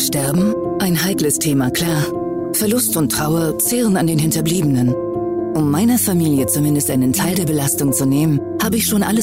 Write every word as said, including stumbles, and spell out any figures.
Sterben? Ein heikles Thema, klar. Verlust und Trauer zehren an den Hinterbliebenen. Um meiner Familie zumindest einen Teil der Belastung zu nehmen, habe ich schon alles